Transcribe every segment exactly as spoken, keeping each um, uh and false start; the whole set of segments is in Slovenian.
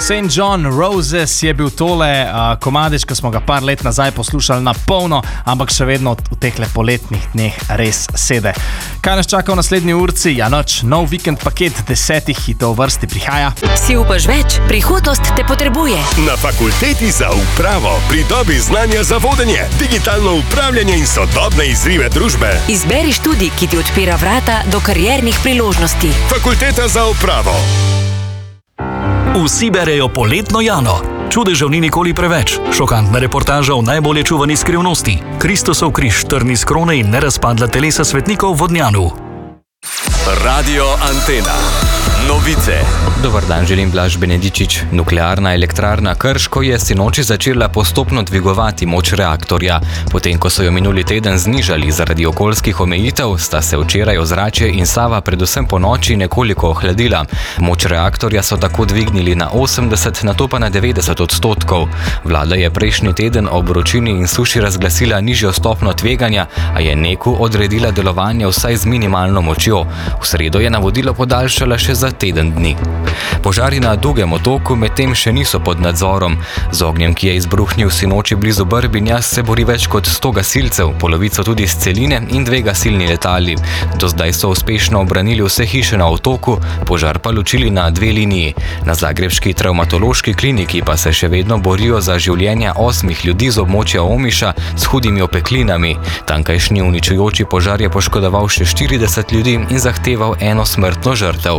Saint John Roses je bil tole uh, komadič, ki smo ga par let nazaj poslušali na polno, ampak še vedno v teh poletnih dneh res sede. Kaj nas čaka v naslednji urci? Ja, noč, nov vikend paket desetih hitov v vrsti prihaja. Si upaš več? Prihodnost te potrebuje. Na fakulteti za upravo pridobi znanja za vodenje, digitalno upravljanje in sodobne izzive družbe. Izberi študij, ki ti odpira vrata do kariernih priložnosti. Fakulteta za upravo. Vsi berejo Poletno Jano. Čudežev ni nikoli preveč. Šokantna reportaža o najbolje čuvani skrivnosti. Kristusov križ, trn iz krone in nerazpadla telesa svetnikov v Vodnjanu. Radio Antena. Novice. Dobar dan, želim Blaž Benedičič. Nuklearna elektrarna Krško je sinoči začela postopno dvigovati moč reaktorja. Potem, ko so jo minuli teden znižali zaradi okoljskih omejitev, sta se včeraj ozračje in Sava predvsem po noči nekoliko ohladila. Moč reaktorja so tako dvignili na osemdeset, nato pa na devetdeset odstotkov. Vlada je prejšnji teden ob vročini in suši razglasila nižjo stopnjo tveganja, a je NEK-u odredila delovanje vsaj z minimalno močjo. V sredo je navodilo podaljšala še za teden dni. Požari na Dugem otoku medtem še niso pod nadzorom. Z ognjem, ki je izbruhnil sinoči blizu Brbinja, se bori več kot sto gasilcev, polovico tudi s celine in dve gasilni letali. Do zdaj so uspešno obranili vse hiše na otoku, požar pa ločili na dve liniji. Na zagrebški travmatološki kliniki pa se še vedno borijo za življenja osmih ljudi z območja Omiša s hudimi opeklinami. Tankajšnji uničujoči požar je poškodoval še štirideset ljudi in zahteval eno smrtno žrtev.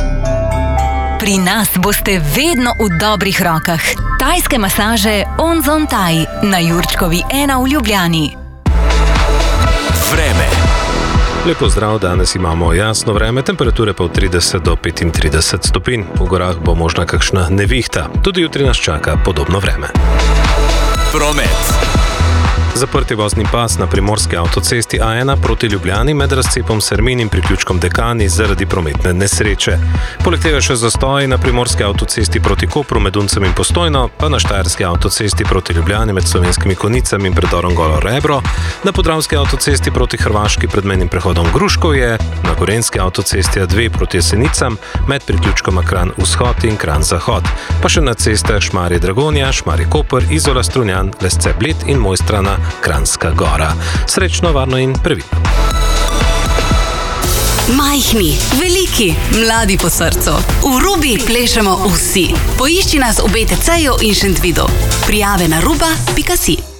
Pri nas boste vedno v dobrih rokah. Tajske masaže Onzon Thai na Jurčkovi ena v Ljubljani. Vreme. Lepo zdrav, danes imamo jasno vreme, temperature pa od trideset do petintrideset stopinj. V gorah bo možna kakšna nevihta. Tudi jutri nas čaka podobno vreme. Promet. Zaprti vozni pas na primorski avtocesti A ena proti Ljubljani med razcepom Sermin in priključkom Dekani zaradi prometne nesreče. Poleg tega še zastoj na primorski avtocesti proti Kopru med Uncem in Postojno, pa na štajerski avtocesti proti Ljubljani med Slovenskimi Konjicami in predorom Golo Rebro, na podravski avtocesti proti Hrvaški pred mejnim prehodom Gruškovje, na gorenjski avtocesti A dve proti Jesenicam med priključkoma Kranj Vzhod in Kranj Zahod, pa še na cestah Šmarje Dragonja, Šmarje Koper, Izola Strunjan, Lesce Bled in Mojstrana Kranjska Gora. Srečno, varno in previdno. Majhni, veliki, mladi po srcu. V Rubi plešemo vsi. Poišči nas v B T C-ju in Šentvidu. Prijave na ruba pika si.